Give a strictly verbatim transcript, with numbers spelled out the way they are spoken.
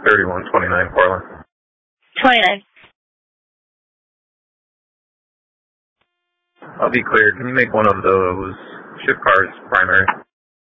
thirty-one twenty-nine Portland. twenty-nine. I'll be clear. Can you make one of those shift cars primary?